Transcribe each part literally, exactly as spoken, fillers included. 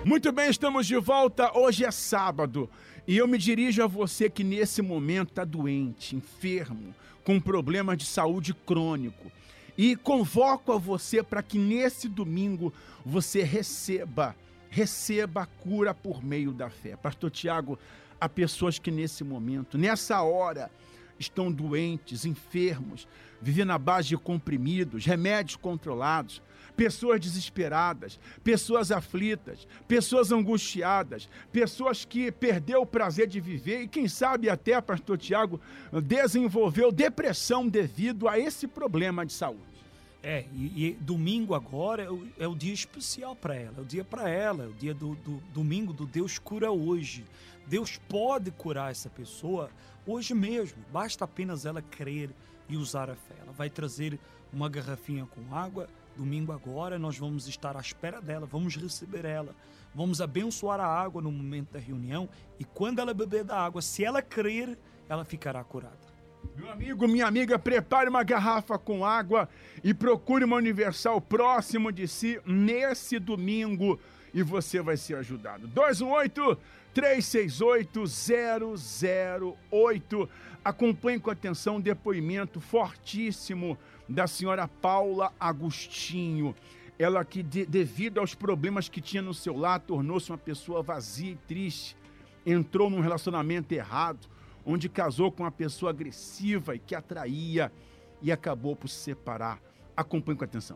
Muito bem, estamos de volta. Hoje é sábado e eu me dirijo a você que nesse momento está doente, enfermo, com problema de saúde crônico. E convoco a você para que nesse domingo você receba, receba a cura por meio da fé. Pastor Tiago, há pessoas que nesse momento, nessa hora, estão doentes, enfermos, vivendo à base de comprimidos, remédios controlados, pessoas desesperadas, pessoas aflitas, pessoas angustiadas, pessoas que perdeu o prazer de viver e quem sabe até, pastor Tiago, desenvolveu depressão devido a esse problema de saúde. É, e, e domingo agora é o, é o dia especial para ela, é o dia para ela, é o dia do, do domingo do Deus cura hoje. Deus pode curar essa pessoa hoje mesmo, basta apenas ela crer e usar a fé. Ela vai trazer uma garrafinha com água, domingo agora nós vamos estar à espera dela, vamos receber ela, vamos abençoar a água no momento da reunião e quando ela beber da água, se ela crer, ela ficará curada. Meu amigo, minha amiga, prepare uma garrafa com água e procure uma Universal próximo de si nesse domingo e você vai ser ajudado. dois um oito, três seis oito, zero zero oito. Acompanhe com atenção o depoimento fortíssimo da senhora Paula Agostinho. Ela que, de, devido aos problemas que tinha no seu lar, tornou-se uma pessoa vazia e triste. Entrou num relacionamento errado, onde casou com uma pessoa agressiva e que atraía e acabou por se separar. Acompanhe com atenção.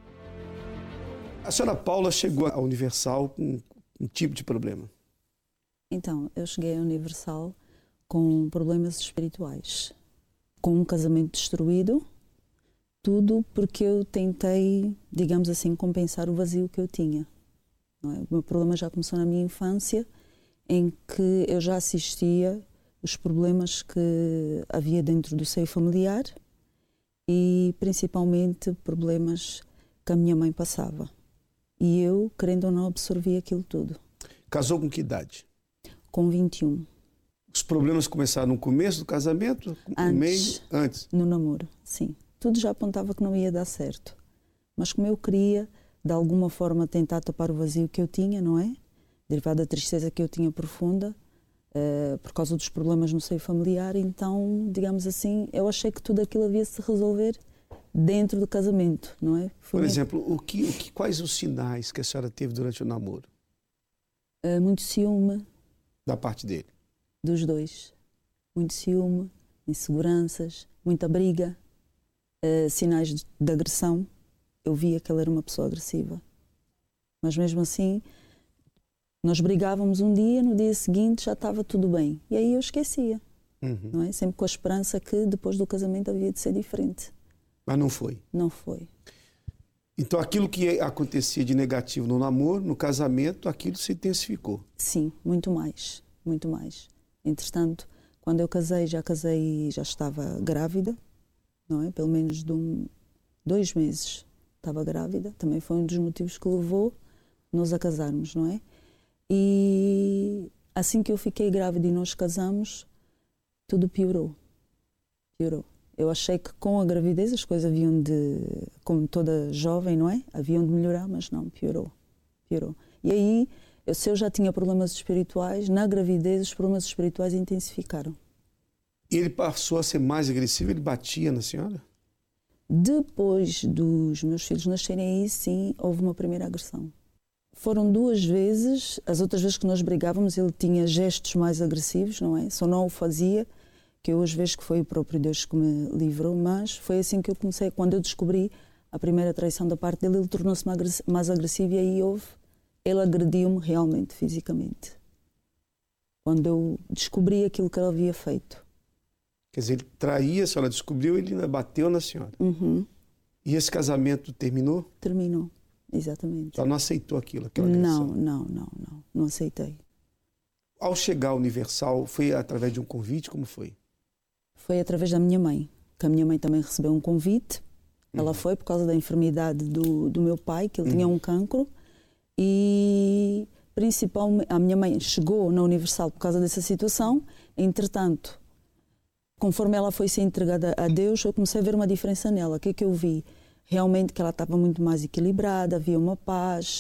A senhora Paula chegou à Universal com um tipo de problema? Então, eu cheguei à Universal com problemas espirituais, com um casamento destruído, tudo porque eu tentei, digamos assim, compensar o vazio que eu tinha. Não é? O meu problema já começou na minha infância, em que eu já assistia os problemas que havia dentro do seio familiar e principalmente problemas que a minha mãe passava. E eu, querendo ou não, absorvi aquilo tudo. Casou com que idade? Com vinte e um. Os problemas começaram no começo do casamento? Antes, no meio? Antes? No namoro, sim. Tudo já apontava que não ia dar certo. Mas como eu queria, de alguma forma, tentar tapar o vazio que eu tinha, não é? Derivado da tristeza que eu tinha profunda, uh, por causa dos problemas no seio familiar, então, digamos assim, eu achei que tudo aquilo havia de se resolver dentro do casamento, não é? Foi por exemplo, o que, o que, quais os sinais que a senhora teve durante o namoro? Uh, muito ciúme. Da parte dele? Dos dois. Muito ciúme, inseguranças, muita briga, uh, sinais de, de agressão. Eu via que ele era uma pessoa agressiva. Mas mesmo assim, nós brigávamos um dia, no dia seguinte já estava tudo bem. E aí eu esquecia, uhum. não é? Sempre com a esperança que depois do casamento havia de ser diferente. Mas não foi? Não foi. Então aquilo que acontecia de negativo no namoro, no casamento, aquilo se intensificou? Sim, muito mais, muito mais. Entretanto, quando eu casei, já casei, já estava grávida, não é? Pelo menos de um, dois meses estava grávida. Também foi um dos motivos que levou nós a casarmos, não é? E assim que eu fiquei grávida e nós casamos, tudo piorou. Piorou. Eu achei que com a gravidez as coisas haviam de, como toda jovem, não é? Haviam de melhorar, mas não, piorou. Piorou. E aí, eu, se eu já tinha problemas espirituais, na gravidez os problemas espirituais intensificaram. E ele passou a ser mais agressivo? Ele batia na senhora? Depois dos meus filhos nascerem, aí sim, houve uma primeira agressão. Foram duas vezes, as outras vezes que nós brigávamos, ele tinha gestos mais agressivos, não é? Só não o fazia, que eu hoje vejo que foi o próprio Deus que me livrou, mas foi assim que eu comecei, quando eu descobri a primeira traição da parte dele, ele tornou-se mais agressivo e aí houve, ele agrediu-me realmente, fisicamente. Quando eu descobri aquilo que ele havia feito. Quer dizer, ele traía, a senhora descobriu, ele ainda bateu na senhora. Uhum. E esse casamento terminou? Terminou, exatamente. Ela não aceitou aquilo, aquela agressão? Não, não, não, não, não aceitei. Ao chegar ao Universal, foi através de um convite, como foi? Foi através da minha mãe, que a minha mãe também recebeu um convite. Ela uhum. foi por causa da enfermidade do, do meu pai, que ele uhum. tinha um cancro. E principalmente a minha mãe chegou na Universal por causa dessa situação. Entretanto, conforme ela foi ser entregada a Deus, eu comecei a ver uma diferença nela. O que é que eu vi? Realmente que ela estava muito mais equilibrada, havia uma paz,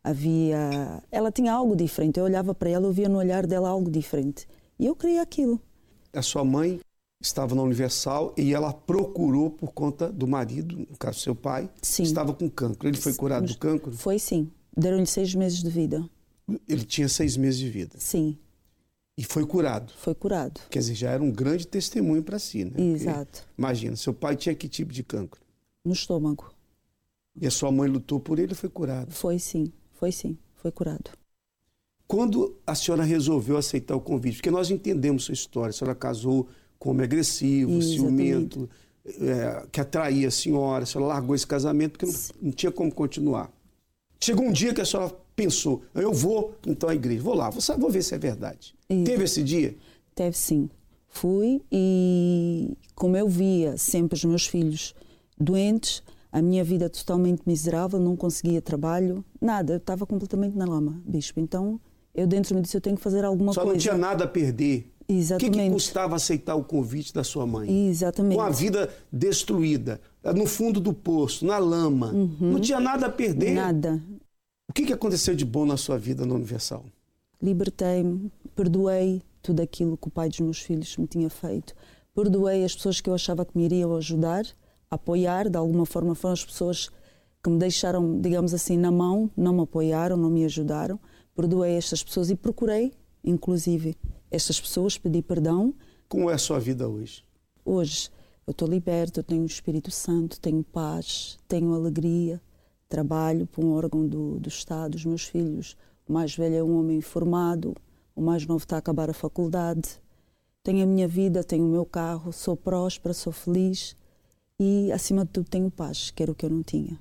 Havia... Ela tinha algo diferente. Eu olhava para ela, eu via no olhar dela algo diferente. E eu queria aquilo. A sua mãe estava na Universal e ela procurou por conta do marido, no caso seu pai, Sim. estava com cancro. Ele foi curado do cancro? Foi sim. Deram-lhe seis meses de vida. Ele tinha seis meses de vida. Sim. E foi curado. Foi curado. Quer dizer, já era um grande testemunho para si, né? Exato. Porque, imagina, seu pai tinha que tipo de cancro? No estômago. E a sua mãe lutou por ele e foi curado? Foi sim, foi sim, foi curado. Quando a senhora resolveu aceitar o convite, porque nós entendemos sua história, a senhora casou com um homem agressivo, Exatamente. ciumento, é, que atraía a senhora, a senhora largou esse casamento porque não, não tinha como continuar. Chegou um dia que a senhora pensou, eu vou então à igreja, vou lá, vou, vou ver se é verdade. Isso. Teve esse dia? Teve sim. Fui e como eu via sempre os meus filhos doentes, a minha vida totalmente miserável, não conseguia trabalho, nada, eu estava completamente na lama, bispo. Então eu dentro de mim disse, eu tenho que fazer alguma Só coisa. não tinha nada a perder. Exatamente. O que, que custava aceitar o convite da sua mãe? Exatamente. Com a vida destruída, no fundo do poço, na lama. Uhum. Não tinha nada a perder. Nada. O que, que aconteceu de bom na sua vida no Universal? Libertei-me, perdoei tudo aquilo que o pai dos meus filhos me tinha feito. Perdoei as pessoas que eu achava que me iriam ajudar, apoiar, de alguma forma foram as pessoas que me deixaram, digamos assim, na mão, não me apoiaram, não me ajudaram. Perdoei estas pessoas e procurei, inclusive, estas pessoas, pedi perdão. Como é a sua vida hoje? Hoje eu estou liberta, eu tenho o Espírito Santo, tenho paz, tenho alegria, trabalho para um órgão do, do Estado, os meus filhos. O mais velho é um homem formado, o mais novo está a acabar a faculdade. Tenho a minha vida, tenho o meu carro, sou próspera, sou feliz e, acima de tudo, tenho paz, que era o que eu não tinha.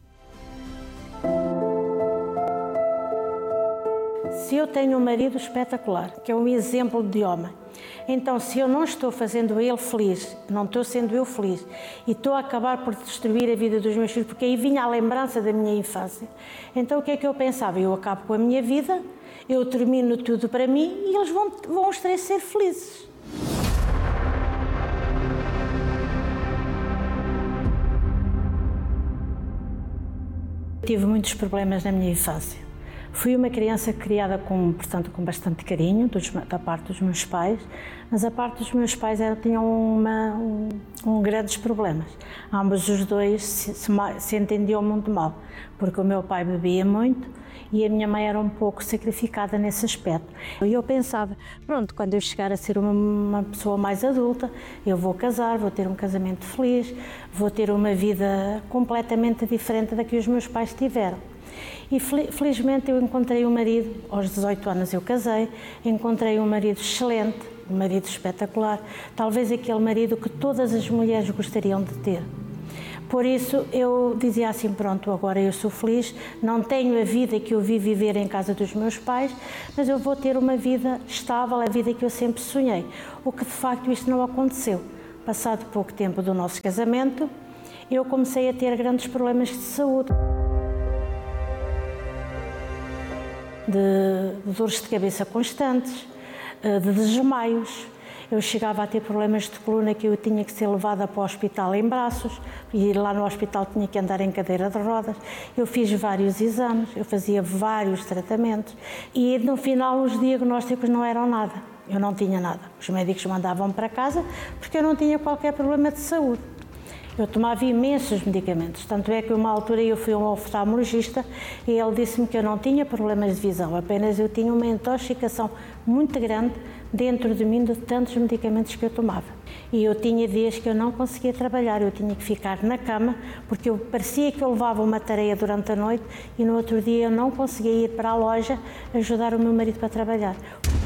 Se eu tenho um marido espetacular, que é um exemplo de homem, então se eu não estou fazendo ele feliz, não estou sendo eu feliz, e estou a acabar por destruir a vida dos meus filhos, porque aí vinha a lembrança da minha infância, então o que é que eu pensava? Eu acabo com a minha vida, eu termino tudo para mim e eles vão, vão os três ser felizes. Tive muitos problemas na minha infância. Fui uma criança criada com, portanto, com bastante carinho dos, da parte dos meus pais, mas a parte dos meus pais era, tinham uma, um, um grandes problemas. Ambos os dois se, se, se entendiam muito mal, porque o meu pai bebia muito e a minha mãe era um pouco sacrificada nesse aspecto. E eu pensava, pronto, quando eu chegar a ser uma, uma pessoa mais adulta, eu vou casar, vou ter um casamento feliz, vou ter uma vida completamente diferente da que os meus pais tiveram. E felizmente eu encontrei um marido, aos dezoito anos eu casei, encontrei um marido excelente, um marido espetacular, talvez aquele marido que todas as mulheres gostariam de ter. Por isso eu dizia assim, pronto, agora eu sou feliz, não tenho a vida que eu vi viver em casa dos meus pais, mas eu vou ter uma vida estável, a vida que eu sempre sonhei. O que de facto isto não aconteceu. Passado pouco tempo do nosso casamento, eu comecei a ter grandes problemas de saúde. De, de dores de cabeça constantes, de desmaios. Eu chegava a ter problemas de coluna que eu tinha que ser levada para o hospital em braços e lá no hospital tinha que andar em cadeira de rodas. Eu fiz vários exames, eu fazia vários tratamentos e no final os diagnósticos não eram nada. Eu não tinha nada. Os médicos mandavam para casa porque eu não tinha qualquer problema de saúde. Eu tomava imensos medicamentos, tanto é que uma altura eu fui a um oftalmologista e ele disse-me que eu não tinha problemas de visão, apenas eu tinha uma intoxicação muito grande dentro de mim de tantos medicamentos que eu tomava. E eu tinha dias que eu não conseguia trabalhar, eu tinha que ficar na cama, porque eu parecia que eu levava uma tarefa durante a noite e no outro dia eu não conseguia ir para a loja ajudar o meu marido para trabalhar.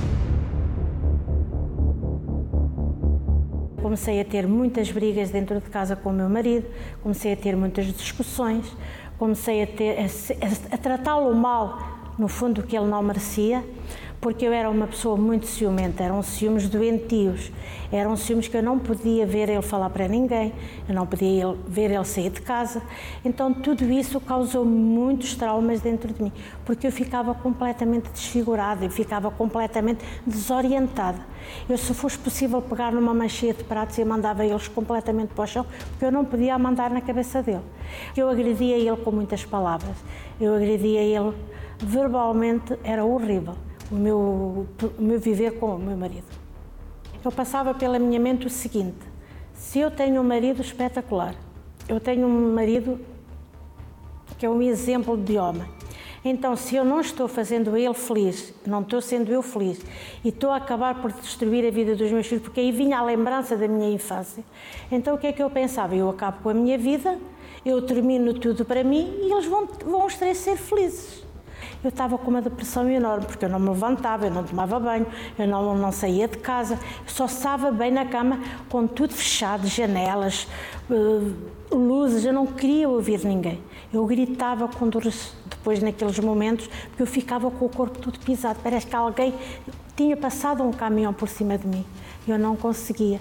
Comecei a ter muitas brigas dentro de casa com o meu marido, comecei a ter muitas discussões, comecei a, ter, a, a tratá-lo mal, no fundo, que ele não merecia, porque eu era uma pessoa muito ciumenta, eram ciúmes doentios, eram ciúmes que eu não podia ver ele falar para ninguém, eu não podia ver ele sair de casa, então tudo isso causou muitos traumas dentro de mim, porque eu ficava completamente desfigurada, eu ficava completamente desorientada. Eu, se fosse possível pegar numa mancheia de pratos, eu mandava eles completamente para o chão, porque eu não podia mandar na cabeça dele. Eu agredia ele com muitas palavras, eu agredia ele verbalmente era horrível o meu, o meu viver com o meu marido. Eu passava pela minha mente o seguinte: se eu tenho um marido espetacular, eu tenho um marido que é um exemplo de homem, então se eu não estou fazendo ele feliz, não estou sendo eu feliz e estou a acabar por destruir a vida dos meus filhos, porque aí vinha a lembrança da minha infância, então o que é que eu pensava? Eu acabo com a minha vida, eu termino tudo para mim e eles vão, vão os três ser felizes. Eu estava com uma depressão enorme, porque eu não me levantava, eu não tomava banho, eu não, não saía de casa, eu só estava bem na cama, com tudo fechado, janelas, uh, luzes, eu não queria ouvir ninguém. Eu gritava quando, depois naqueles momentos, porque eu ficava com o corpo todo pisado, parece que alguém tinha passado um caminhão por cima de mim, eu não conseguia.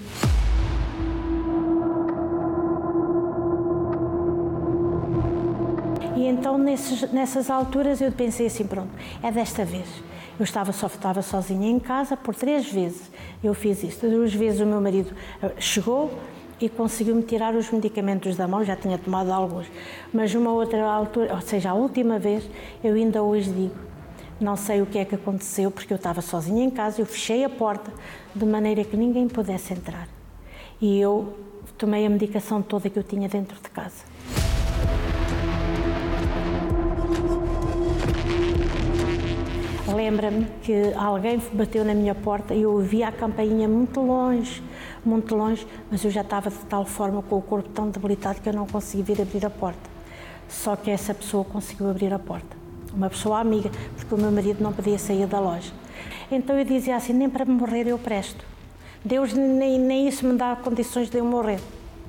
E então, nesses, nessas alturas, eu pensei assim, pronto, é desta vez. Eu estava, só estava sozinha em casa, por três vezes eu fiz isto. Duas vezes o meu marido chegou e conseguiu-me tirar os medicamentos da mão, já tinha tomado alguns. Mas uma outra altura, ou seja, a última vez, eu ainda hoje digo, não sei o que é que aconteceu, porque eu estava sozinha em casa, eu fechei a porta de maneira que ninguém pudesse entrar. E eu tomei a medicação toda que eu tinha dentro de casa. Lembra-me que alguém bateu na minha porta e eu ouvia a campainha muito longe, muito longe, mas eu já estava de tal forma com o corpo tão debilitado que eu não consegui vir abrir a porta. Só que essa pessoa conseguiu abrir a porta, uma pessoa amiga, porque o meu marido não podia sair da loja. Então eu dizia assim, nem para morrer eu presto. Deus nem, nem isso me dá condições de eu morrer.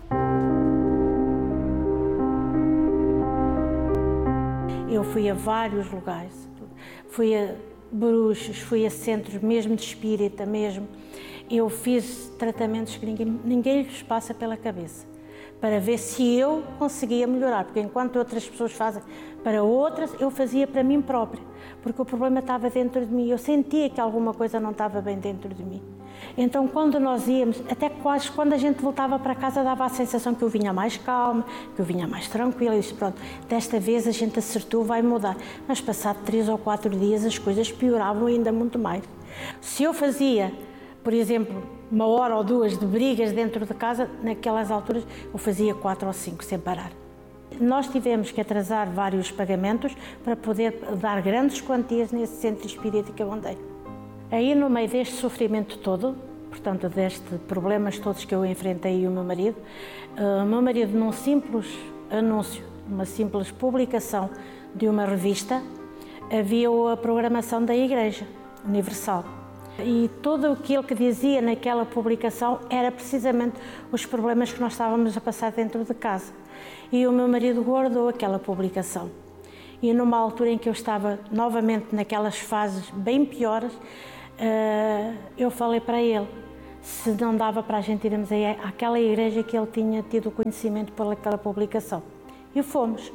Eu fui a vários lugares, fui a bruxos, fui a centros mesmo de espírita mesmo. Eu fiz tratamentos que ninguém, ninguém lhes passa pela cabeça, para ver se eu conseguia melhorar, porque enquanto outras pessoas fazem para outras, eu fazia para mim própria, porque o problema estava dentro de mim, eu sentia que alguma coisa não estava bem dentro de mim. Então, quando nós íamos, até quase quando a gente voltava para casa, dava a sensação que eu vinha mais calma, que eu vinha mais tranquila, e disse, pronto, desta vez a gente acertou, vai mudar. Mas passado três ou quatro dias as coisas pioravam ainda muito mais. Se eu fazia, por exemplo, uma hora ou duas de brigas dentro de casa, naquelas alturas eu fazia quatro ou cinco sem parar. Nós tivemos que atrasar vários pagamentos para poder dar grandes quantias nesse centro espírita que eu andei. Aí, no meio deste sofrimento todo, portanto, destes problemas todos que eu enfrentei e o meu marido, o meu marido, num simples anúncio, uma simples publicação de uma revista, havia a programação da Igreja Universal. E tudo aquilo que dizia naquela publicação era precisamente os problemas que nós estávamos a passar dentro de casa. E o meu marido guardou aquela publicação. E numa altura em que eu estava novamente naquelas fases bem piores, eu falei para ele se não dava para a gente irmos àquela igreja que ele tinha tido conhecimento por aquela publicação. E fomos.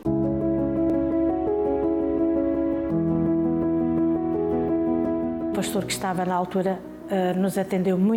O pastor que estava na altura nos atendeu muito